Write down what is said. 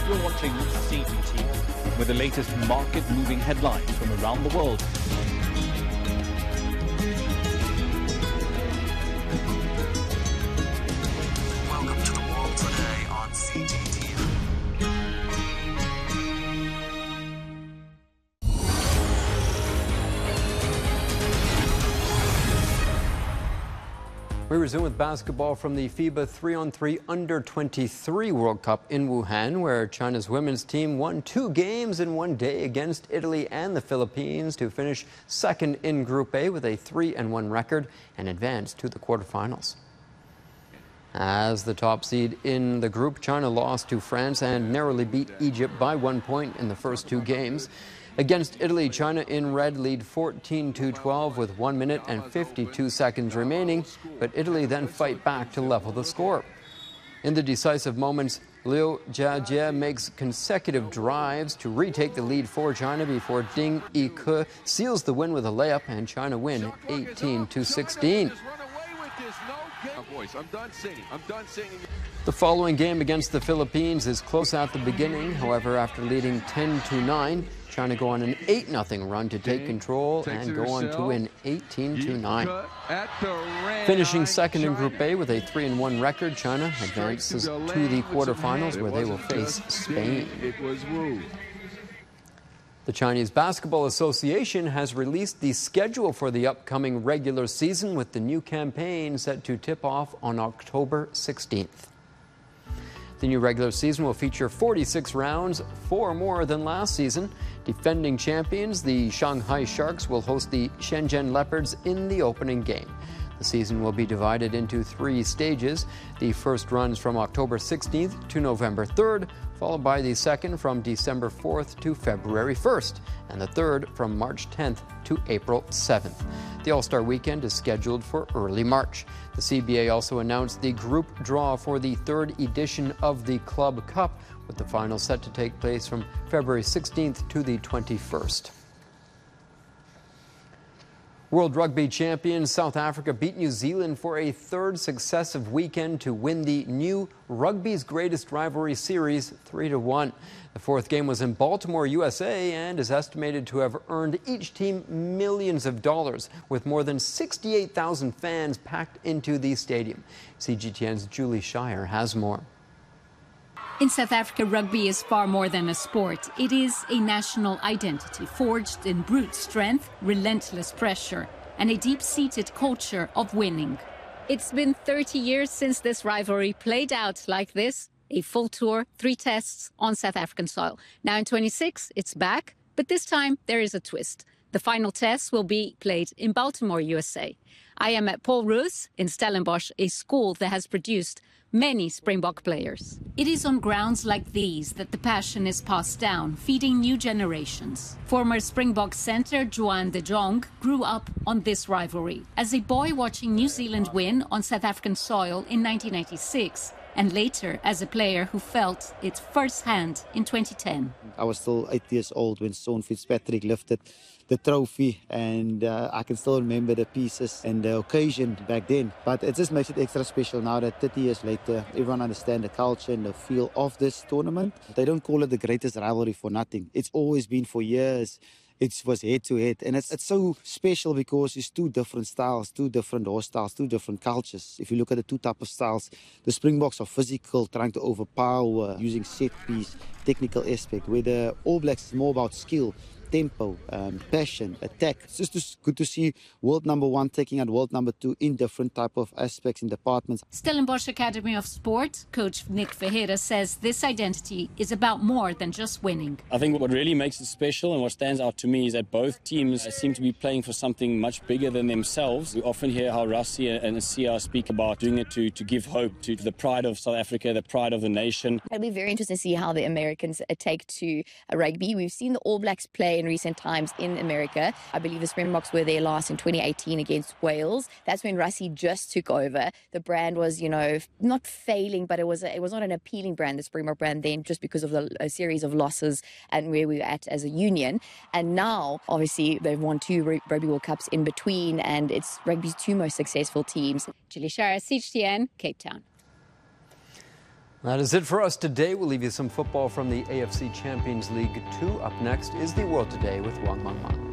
You're watching CGTN with the latest market-moving headlines from around the world. Welcome to the World Today on CGTN. We resume with basketball from the FIBA 3-on-3 Under-23 World Cup in Wuhan, where China's women's team won 2 games in one day against Italy and the Philippines to finish second in Group A with a 3-1 record and advance to the quarterfinals. As the top seed in the group, China lost to France and narrowly beat Egypt by 1 point in the first 2 games. Against Italy, China in red lead 14-12 with 1 minute and 52 seconds remaining, but Italy then fight back to level the score. In the decisive moments, Liu Jiajie makes consecutive drives to retake the lead for China before Ding Yike seals the win with a layup, and China win 18-16. The following game against the Philippines is close at the beginning. However, after leading 10-9, China go on an 8-0 run to take control and go on to win 18-9. Finishing second in Group A with a 3-1 record, China advances to the quarterfinals where they will face Spain. The Chinese Basketball Association has released the schedule for the upcoming regular season, with the new campaign set to tip off on October 16th. The new regular season will feature 46 rounds, 4 more than last season. Defending champions, the Shanghai Sharks, will host the Shenzhen Leopards in the opening game. The season will be divided into 3 stages. The first runs from October 16th to November 3rd, followed by the second from December 4th to February 1st, and the third from March 10th to April 7th. The All-Star Weekend is scheduled for early March. The CBA also announced the group draw for the 3rd edition of the Club Cup, with the final set to take place from February 16th to the 21st. World Rugby champions South Africa beat New Zealand for a 3rd successive weekend to win the new Rugby's Greatest Rivalry series 3-1. The 4th game was in Baltimore, USA, and is estimated to have earned each team millions of dollars, with more than 68,000 fans packed into the stadium. CGTN's Julie Shire has more. In South Africa, rugby is far more than a sport. It is a national identity forged in brute strength, relentless pressure, and a deep-seated culture of winning. It's been 30 years since this rivalry played out like this, a full tour, 3 tests on South African soil. Now in 26, it's back, but this time there is a twist. The final test will be played in Baltimore, USA. I am at Paul Roos in Stellenbosch, a school that has produced many Springbok players. It is on grounds like these that the passion is passed down, feeding new generations. Former Springbok centre Juan de Jong grew up on this rivalry as a boy watching New Zealand win on South African soil in 1996, and later as a player who felt it firsthand in 2010. I was still 8 years old when Sean Fitzpatrick lifted the trophy, and I can still remember the pieces and the occasion back then. But it just makes it extra special now that 30 years later, everyone understands the culture and the feel of this tournament. They don't call it the greatest rivalry for nothing. It's always been for years. It was head-to-head, and it's so special because it's 2 different styles, 2 different horse styles, 2 different cultures. If you look at the 2 types of styles, the Springboks are physical, trying to overpower, using set piece, technical aspect, where the All Blacks is more about skill, tempo, passion, attack. It's just good to see world number 1 taking out world number 2 in different type of aspects and departments. Stellenbosch Academy of Sport coach Nick Ferreira says this identity is about more than just winning. I think what really makes it special and what stands out to me is that both teams seem to be playing for something much bigger than themselves. We often hear how Rassie and Sia speak about doing it to give hope to the pride of South Africa, the pride of the nation. It'll be very interesting to see how the Americans take to rugby. We've seen the All Blacks play in recent times in America. I believe the Springboks were there last in 2018 against Wales. That's when Rassie just took over. The brand was, not failing, but it was not an appealing brand, the Springbok brand then, just because of a series of losses and where we were at as a union. And now, obviously, they've won 2 Rugby World Cups in between, and it's rugby's 2 most successful teams. Julie Shire, CGTN, Cape Town. That is it for us today. We'll leave you some football from the AFC Champions League 2. Up next is the World Today with Wang Mangman.